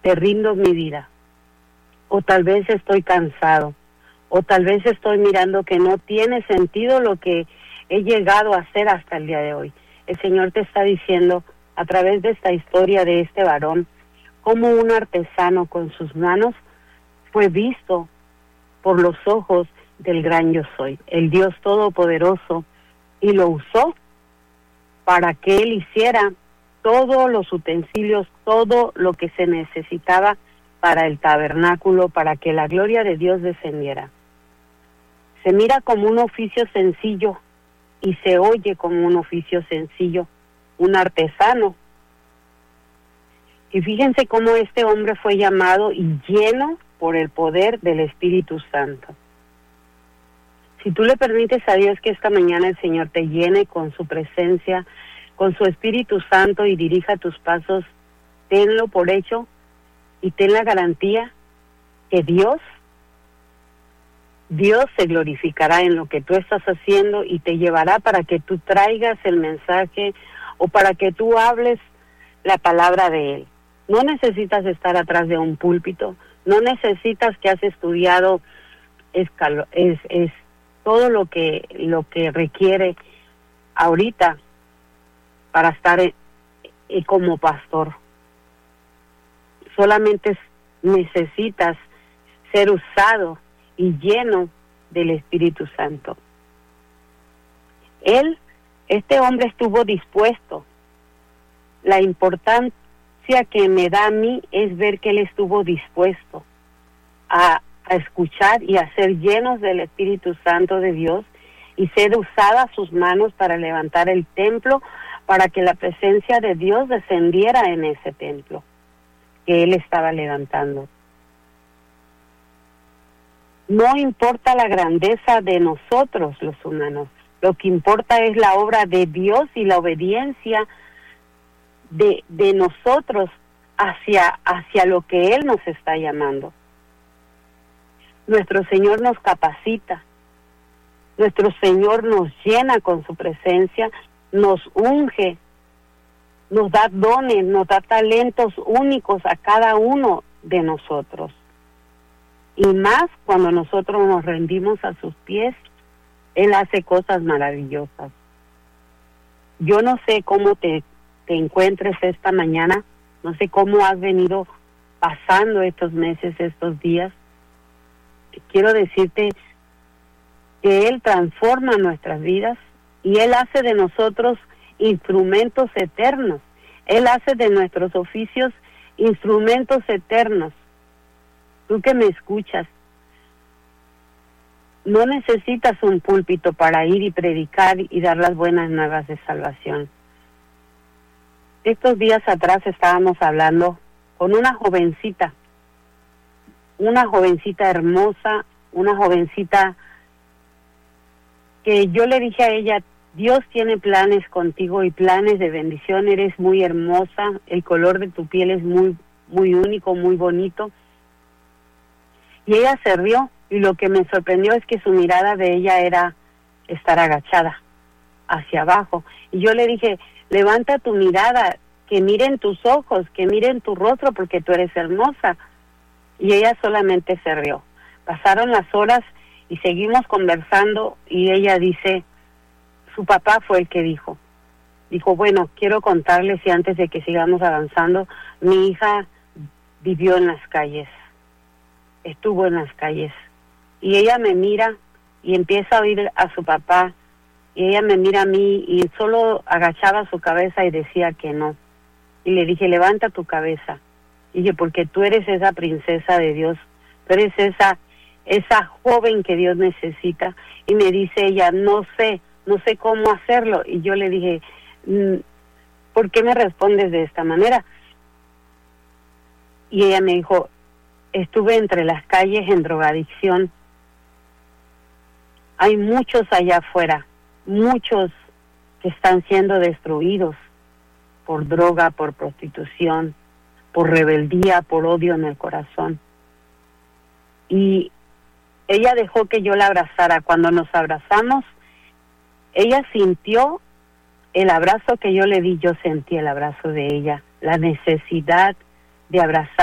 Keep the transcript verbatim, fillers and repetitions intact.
te rindo mi vida, o tal vez estoy cansado, o tal vez estoy mirando que no tiene sentido lo que he llegado a hacer hasta el día de hoy. El Señor te está diciendo, a través de esta historia de este varón, cómo un artesano con sus manos fue visto por los ojos del gran yo soy, el Dios Todopoderoso, y lo usó para que él hiciera todos los utensilios, todo lo que se necesitaba para el tabernáculo, para que la gloria de Dios descendiera. Se mira como un oficio sencillo y se oye como un oficio sencillo, un artesano. Y fíjense cómo este hombre fue llamado y lleno por el poder del Espíritu Santo. Si tú le permites a Dios que esta mañana el Señor te llene con su presencia, con su Espíritu Santo y dirija tus pasos, tenlo por hecho y ten la garantía que Dios, Dios se glorificará en lo que tú estás haciendo y te llevará para que tú traigas el mensaje o para que tú hables la palabra de Él. No necesitas estar atrás de un púlpito, no necesitas que has estudiado escalo, es, es todo lo que, lo que requiere ahorita para estar eh, eh, como pastor. Solamente necesitas ser usado y lleno del Espíritu Santo. Él, este hombre estuvo dispuesto. La importancia que me da a mí es ver que él estuvo dispuesto a, a escuchar y a ser llenos del Espíritu Santo de Dios y ser usadas sus manos para levantar el templo, para que la presencia de Dios descendiera en ese templo que él estaba levantando. No importa la grandeza de nosotros los humanos, lo que importa es la obra de Dios y la obediencia de, de nosotros hacia, hacia lo que Él nos está llamando. Nuestro Señor nos capacita, nuestro Señor nos llena con su presencia, nos unge, nos da dones, nos da talentos únicos a cada uno de nosotros. Y más cuando nosotros nos rendimos a sus pies, Él hace cosas maravillosas. Yo no sé cómo te, te encuentres esta mañana, no sé cómo has venido pasando estos meses, estos días. Quiero decirte que Él transforma nuestras vidas y Él hace de nosotros instrumentos eternos. Él hace de nuestros oficios instrumentos eternos. Tú que me escuchas, no necesitas un púlpito para ir y predicar y dar las buenas nuevas de salvación. Estos días atrás estábamos hablando con una jovencita, una jovencita hermosa, una jovencita que yo le dije a ella, Dios tiene planes contigo y planes de bendición, eres muy hermosa, el color de tu piel es muy, muy único, muy bonito. Y ella se rió, y lo que me sorprendió es que su mirada de ella era estar agachada, hacia abajo. Y yo le dije, levanta tu mirada, que miren tus ojos, que miren tu rostro, porque tú eres hermosa. Y ella solamente se rió. Pasaron las horas y seguimos conversando, y ella dice, su papá fue el que dijo, dijo, bueno, quiero contarles, y antes de que sigamos avanzando, mi hija vivió en las calles. Estuvo en las calles, y ella me mira y empieza a oír a su papá, y ella me mira a mí y solo agachaba su cabeza y decía que no. Y le dije, levanta tu cabeza. Y dije, porque tú eres esa princesa de Dios, tú eres esa, esa joven que Dios necesita. Y me dice ella, no sé, no sé cómo hacerlo. Y yo le dije, ¿por qué me respondes de esta manera? Y ella me dijo, estuve entre las calles en drogadicción. Hay muchos allá afuera, muchos que están siendo destruidos por droga, por prostitución, por rebeldía, por odio en el corazón. Y ella dejó que yo la abrazara. Cuando nos abrazamos, ella sintió el abrazo que yo le di, yo sentí el abrazo de ella, la necesidad de abrazar